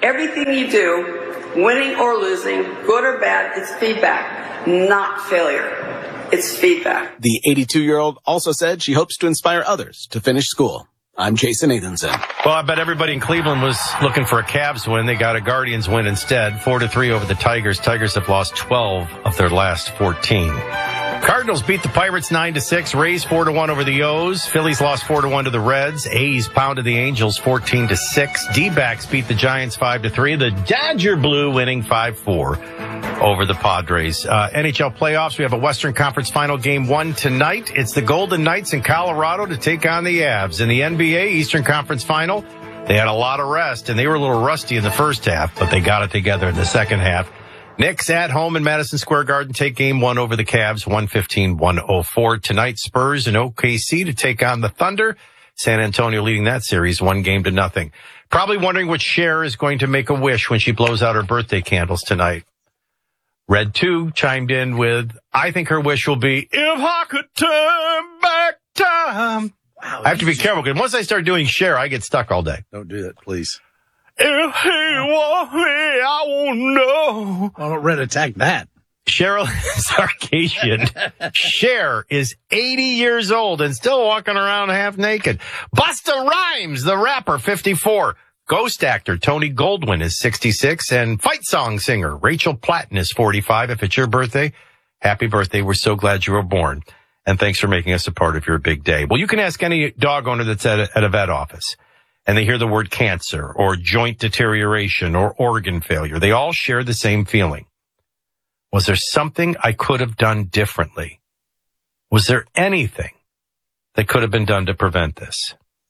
Everything you do, winning or losing, good or bad, it's feedback, not failure. It's feedback. The 82-year-old also said she hopes to inspire others to finish school. I'm Jason Nathanson. Well, I bet everybody in Cleveland was looking for a Cavs win. They got a Guardians win instead, 4-3 over the Tigers. Tigers have lost 12 of their last 14. Cardinals beat the Pirates 9-6. Rays 4-1 over the O's. Phillies lost 4-1 to the Reds. A's pounded the Angels 14-6. D-backs beat the Giants 5-3. The Dodger Blue winning 5-4 over the Padres. NHL playoffs. We have a Western Conference Final Game 1 tonight. It's the Golden Knights in Colorado to take on the Avs. In the NBA Eastern Conference Final, they had a lot of rest, and they were a little rusty in the first half, but they got it together in the second half. Knicks at home in Madison Square Garden take Game 1 over the Cavs, 115-104. Tonight, Spurs and OKC to take on the Thunder. San Antonio leading that series 1-0. Probably wondering what Cher is going to make a wish when she blows out her birthday candles tonight. Red 2 chimed in with, I think her wish will be, if I could turn back time. Wow, I have to be careful, because once I start doing Cher, I get stuck all day. Don't do that, please. If he was me, I won't know. Well, don't Red attack that. Cheryl Sarkisian. Cher is 80 years old and still walking around half naked. Busta Rhymes, the rapper, 54. Ghost actor Tony Goldwyn is 66. And fight song singer Rachel Platten is 45. If it's your birthday, happy birthday. We're so glad you were born. And thanks for making us a part of your big day. Well, you can ask any dog owner that's at a vet office, and they hear the word cancer or joint deterioration or organ failure. They all share the same feeling. Was there something I could have done differently? Was there anything that could have been done to prevent this?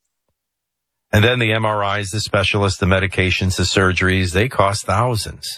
And then the MRIs, the specialists, the medications, the surgeries, they cost thousands.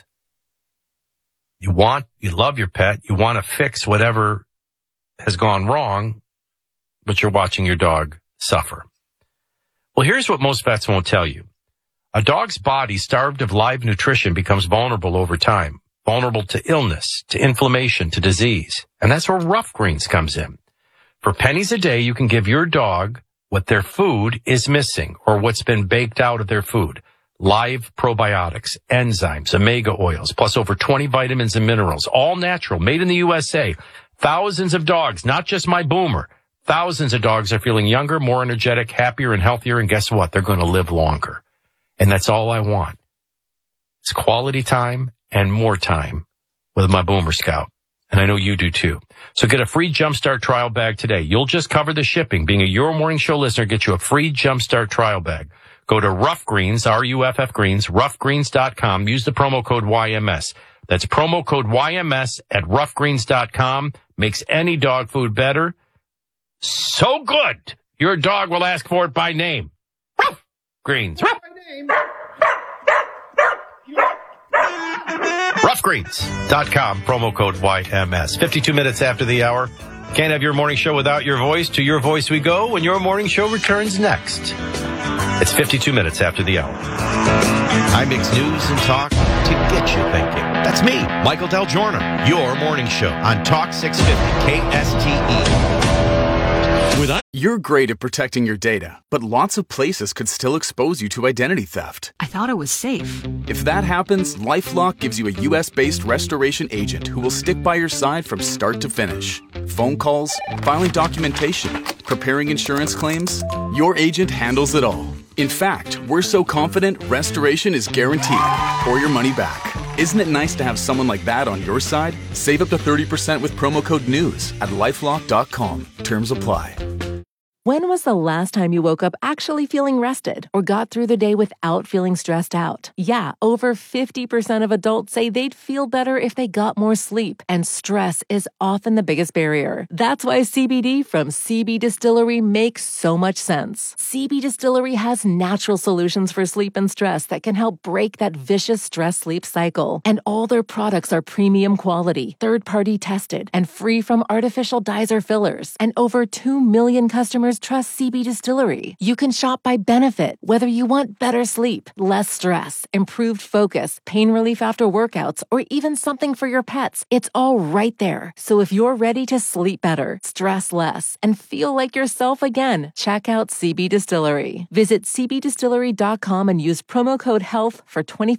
You love your pet. You want to fix whatever has gone wrong, but you're watching your dog suffer. Well, here's what most vets won't tell you. A dog's body starved of live nutrition becomes vulnerable over time, vulnerable to illness, to inflammation, to disease. And that's where Rough Greens comes in. For pennies a day, you can give your dog what their food is missing or what's been baked out of their food. Live probiotics, enzymes, omega oils, plus over 20 vitamins and minerals, all natural, made in the USA. Thousands of dogs, not just my Boomer. Thousands of dogs are feeling younger, more energetic, happier, and healthier. And guess what? They're going to live longer. And that's all I want. It's quality time and more time with my Boomer Scout. And I know you do too. So get a free Jumpstart trial bag today. You'll just cover the shipping. Being a Your Morning Show listener, get you a free Jumpstart trial bag. Go to Rough Greens, R-U-F-F Greens, roughgreens.com. Use the promo code YMS. That's promo code YMS at roughgreens.com. Makes any dog food better. So good, your dog will ask for it by name. Rough Greens. Rough. Roughgreens.com, promo code YMS. 52 minutes after the hour. Can't have your morning show without your voice. To your voice we go when your morning show returns next. It's 52 minutes after the hour. I mix news and talk to get you thinking. That's me, Michael Del Giorno, your morning show on Talk 650 KSTE. You're great at protecting your data, but lots of places could still expose you to identity theft. I thought it was safe. If that happens, LifeLock gives you a U.S.-based restoration agent who will stick by your side from start to finish. Phone calls, filing documentation, preparing insurance claims, your agent handles it all. In fact, we're so confident restoration is guaranteed or your money back. Isn't it nice to have someone like that on your side? Save up to 30% with promo code NEWS at LifeLock.com. Terms apply. When was the last time you woke up actually feeling rested or got through the day without feeling stressed out? Yeah, over 50% of adults say they'd feel better if they got more sleep, and stress is often the biggest barrier. That's why CBD from CB Distillery makes so much sense. CB Distillery has natural solutions for sleep and stress that can help break that vicious stress-sleep cycle. And all their products are premium quality, third-party tested, and free from artificial dyes or fillers. And over 2 million customers trust CB Distillery. You can shop by benefit, whether you want better sleep, less stress, improved focus, pain relief after workouts, or even something for your pets. It's all right there. So if you're ready to sleep better, stress less, and feel like yourself again, check out CB Distillery. Visit cbdistillery.com and use promo code HEALTH for 25%